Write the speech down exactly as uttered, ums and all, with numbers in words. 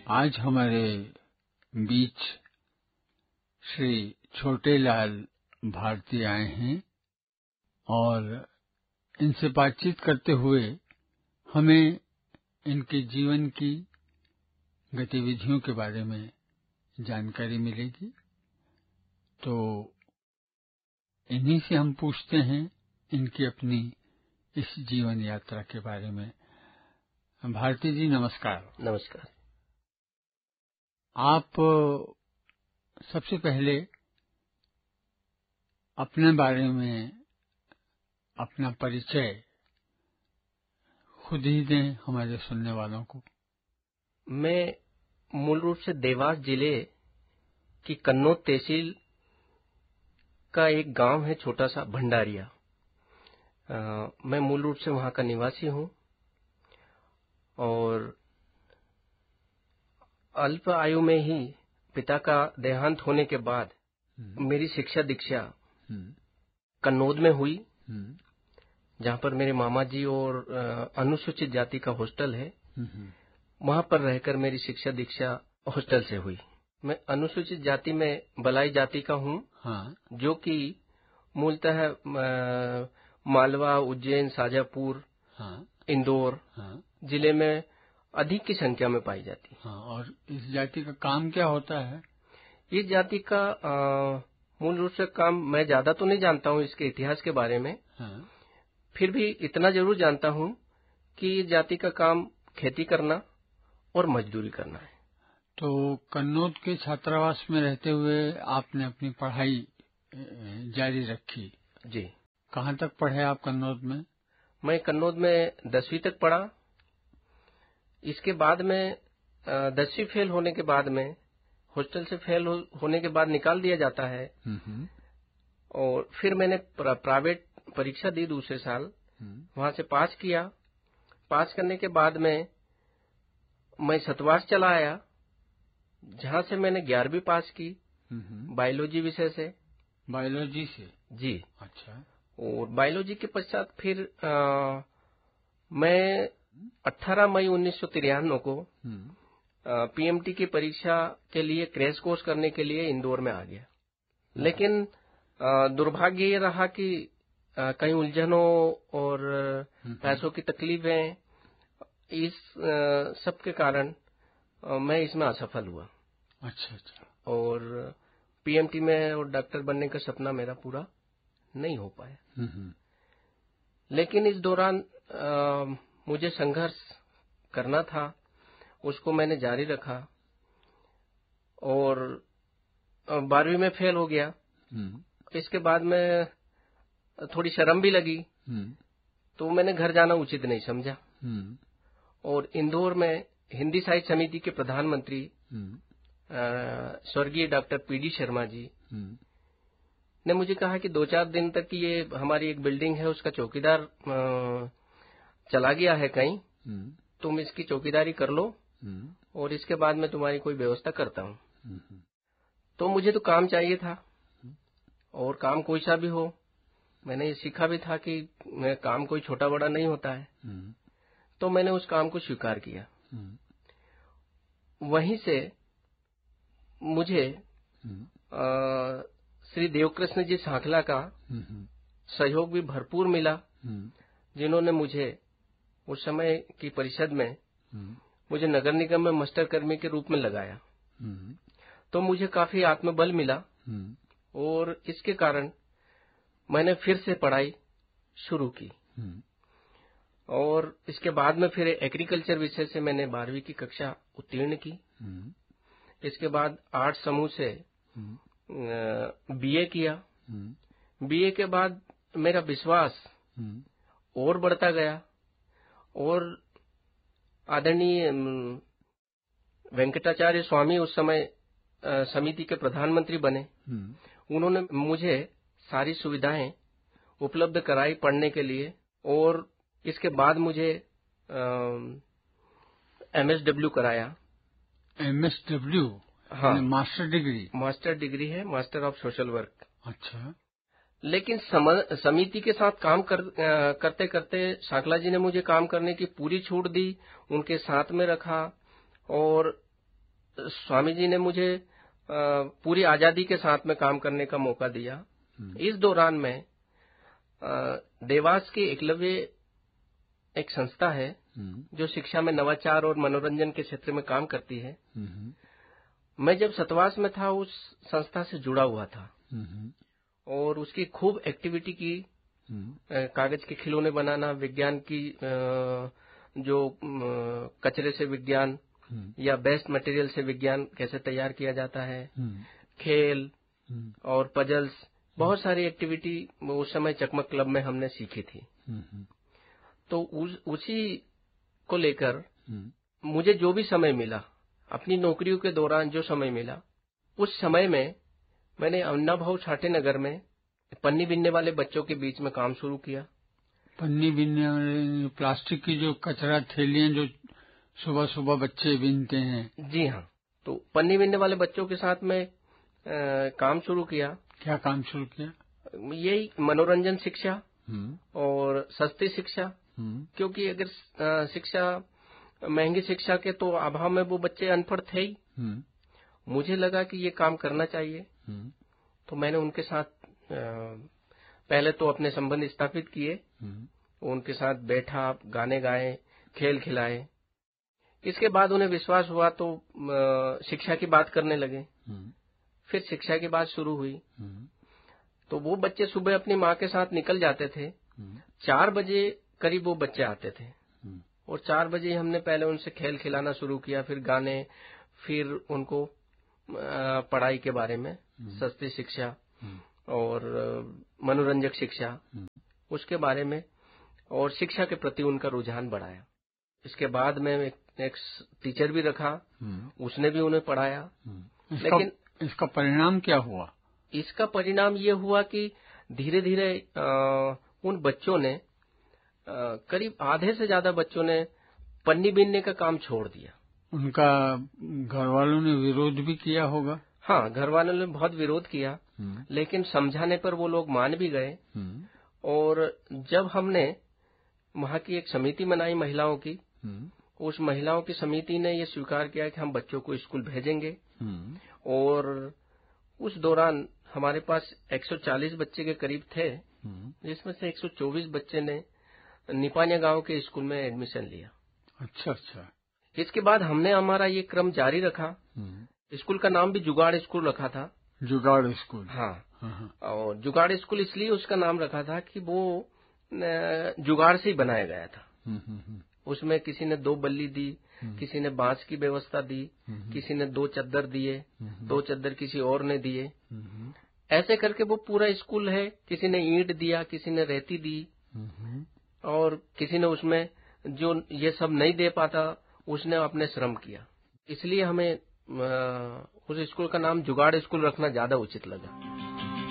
आज हमारे बीच श्री छोटेलाल भारती आए हैं और इनसे बातचीत करते हुए हमें इनके जीवन की गतिविधियों के बारे में जानकारी मिलेगी। तो इन्हीं से हम पूछते हैं इनकी अपनी इस जीवन यात्रा के बारे में। भारती जी नमस्कार। नमस्कार। आप सबसे पहले अपने बारे में अपना परिचय खुद ही दें हमारे सुनने वालों को। मैं मूल रूप से देवास जिले की कन्नौज तहसील का एक गांव है छोटा सा भंडारिया। आ, मैं मूल रूप से वहां का निवासी हूं और अल्प आयु में ही पिता का देहांत होने के बाद मेरी शिक्षा दीक्षा कन्नौज में हुई, जहां पर मेरे मामा जी और अनुसूचित जाति का हॉस्टल है, वहां पर रहकर मेरी शिक्षा दीक्षा हॉस्टल से हुई। मैं अनुसूचित जाति में बलाई जाति का हूं। हाँ। जो कि मूलतः मालवा, उज्जैन, शाजापुर, हाँ। इंदौर, हाँ। जिले में अधिक की संख्या में पाई जाती है। हाँ। और इस जाति का काम क्या होता है? इस जाति का आ, मूल रूप से काम मैं ज्यादा तो नहीं जानता हूं इसके इतिहास के बारे में। हाँ। फिर भी इतना जरूर जानता हूं कि इस जाति का काम खेती करना और मजदूरी करना है। तो कन्नौज के छात्रावास में रहते हुए आपने अपनी पढ़ाई जारी रखी? जी। कहाँ तक पढ़े आप कन्नौज में? मैं कन्नौज में दसवीं तक पढ़ा। इसके बाद में दसवीं फेल होने के बाद में हॉस्टल से फेल हो, होने के बाद निकाल दिया जाता है। और फिर मैंने प्राइवेट परीक्षा दी दूसरे साल, वहां से पास किया। पास करने के बाद में मैं सतवास चला आया, जहां से मैंने ग्यारहवीं पास की बायोलॉजी विषय से। बायोलॉजी से? जी। अच्छा। और बायोलॉजी के पश्चात फिर आ, मैं अठारह मई उन्नीस सौ तिरानवे को पीएमटी की परीक्षा के लिए क्रैश कोर्स करने के लिए इंदौर में आ गया। लेकिन आ, दुर्भाग्य ये रहा कि आ, कई उलझनों और पैसों की तकलीफें, इस सब के कारण आ, मैं इसमें असफल हुआ। अच्छा अच्छा। और पीएमटी में और डॉक्टर बनने का सपना मेरा पूरा नहीं हो पाया। लेकिन इस दौरान आ, मुझे संघर्ष करना था, उसको मैंने जारी रखा और बारहवीं में फेल हो गया। इसके बाद में थोड़ी शर्म भी लगी, तो मैंने घर जाना उचित नहीं समझा। और इंदौर में हिंदी साहित्य समिति के प्रधानमंत्री स्वर्गीय डॉक्टर पीडी शर्मा जी ने मुझे कहा कि दो चार दिन तक ये हमारी एक बिल्डिंग है, उसका चौकीदार चला गया है कहीं, तुम इसकी चौकीदारी कर लो और इसके बाद मैं तुम्हारी कोई व्यवस्था करता हूँ। तो मुझे तो काम चाहिए था और काम कोई सा भी हो। मैंने ये सीखा भी था कि मैं काम कोई छोटा बड़ा नहीं होता है। तो मैंने उस काम को स्वीकार किया। वहीं से मुझे आ, श्री देवकृष्ण जी सांखला का सहयोग भी भरपूर मिला, जिन्होंने मुझे उस समय की परिषद में मुझे नगर निगम में मास्टर कर्मी के रूप में लगाया। तो मुझे काफी आत्मबल मिला और इसके कारण मैंने फिर से पढ़ाई शुरू की। और इसके बाद में फिर एग्रीकल्चर विषय से मैंने बारहवीं की कक्षा उत्तीर्ण की। इसके बाद आर्ट समूह से बीए किया। बीए के बाद मेरा विश्वास और बढ़ता गया और आदरणीय वेंकटाचार्य स्वामी उस समय समिति के प्रधानमंत्री बने। उन्होंने मुझे सारी सुविधाएं उपलब्ध कराई पढ़ने के लिए और इसके बाद मुझे एमएसडब्ल्यू कराया। एमएसडब्ल्यू? हाँ, मास्टर डिग्री? मास्टर डिग्री है, मास्टर ऑफ सोशल वर्क। अच्छा। लेकिन समिति के साथ काम कर, करते करते सांखला जी ने मुझे काम करने की पूरी छूट दी, उनके साथ में रखा और स्वामी जी ने मुझे पूरी आजादी के साथ में काम करने का मौका दिया। इस दौरान में देवास की एकलव्य एक संस्था है जो शिक्षा में नवाचार और मनोरंजन के क्षेत्र में काम करती है। मैं जब सतवास में था उस संस्था से जुड़ा हुआ था और उसकी खूब एक्टिविटी की। कागज के खिलौने बनाना, विज्ञान की जो कचरे से विज्ञान या बेस्ट मटेरियल से विज्ञान कैसे तैयार किया जाता है, खेल और पजल्स, बहुत सारी एक्टिविटी उस समय चकमक क्लब में हमने सीखी थी। तो उस, उसी को लेकर मुझे जो भी समय मिला, अपनी नौकरियों के दौरान जो समय मिला, उस समय में मैंने अन्ना भाऊ छाटे नगर में पन्नी बीनने वाले बच्चों के बीच में काम शुरू किया। पन्नी बीनने वाले प्लास्टिक की जो कचरा थैलियां जो सुबह सुबह बच्चे बीनते हैं। जी हाँ, तो पन्नी बीनने वाले बच्चों के साथ में काम शुरू किया। क्या काम शुरू किया? यही मनोरंजन शिक्षा और सस्ती शिक्षा, क्योंकि अगर शिक्षा महंगी शिक्षा के तो अभाव में वो बच्चे अनपढ़ थे ही। मुझे लगा कि ये काम करना चाहिए, तो मैंने उनके साथ पहले तो अपने संबंध स्थापित किए, उनके साथ बैठा, गाने गाए, खेल खिलाए। इसके बाद उन्हें विश्वास हुआ तो शिक्षा की बात करने लगे। फिर शिक्षा की बात शुरू हुई तो वो बच्चे सुबह अपनी माँ के साथ निकल जाते थे। चार बजे करीब वो बच्चे आते थे और चार बजे हमने पहले उनसे खेल खिलाना शुरू किया, फिर गाने, फिर उनको पढ़ाई के बारे में, सस्ती शिक्षा और मनोरंजक शिक्षा, उसके बारे में और शिक्षा के प्रति उनका रुझान बढ़ाया। इसके बाद में एक, एक टीचर भी रखा, उसने भी उन्हें पढ़ाया। लेकिन इसका परिणाम क्या हुआ? इसका परिणाम ये हुआ कि धीरे धीरे उन बच्चों ने, करीब आधे से ज्यादा बच्चों ने पन्नी बीनने का काम छोड़ दिया। उनका घर वालों ने विरोध भी किया होगा? हाँ, घर वालों ने बहुत विरोध किया, लेकिन समझाने पर वो लोग मान भी गए। और जब हमने वहाँ की एक समिति बनाई महिलाओं की, उस महिलाओं की समिति ने ये स्वीकार किया कि हम बच्चों को स्कूल भेजेंगे। और उस दौरान हमारे पास एक सौ चालीस बच्चे के करीब थे, जिसमें से एक सौ चौबीस बच्चे ने निपानिया गांव के स्कूल में एडमिशन लिया। अच्छा अच्छा। इसके बाद हमने हमारा ये क्रम जारी रखा। स्कूल का नाम भी जुगाड़ स्कूल रखा था। जुगाड़ स्कूल? हाँ, हाँ। और जुगाड़ स्कूल इसलिए उसका नाम रखा था कि वो जुगाड़ से ही बनाया गया था। उसमें किसी ने दो बल्ली दी, किसी ने बांस की व्यवस्था दी, किसी ने दो चद्दर दिए, दो चद्दर किसी और ने दिए। ऐसे करके वो पूरा स्कूल है। किसी ने ईंट दिया, किसी ने रेती दी, और किसी ने उसमें जो ये सब नहीं दे पाता उसने अपने श्रम किया। इसलिए हमें उस स्कूल का नाम जुगाड़ स्कूल रखना ज्यादा उचित लगा।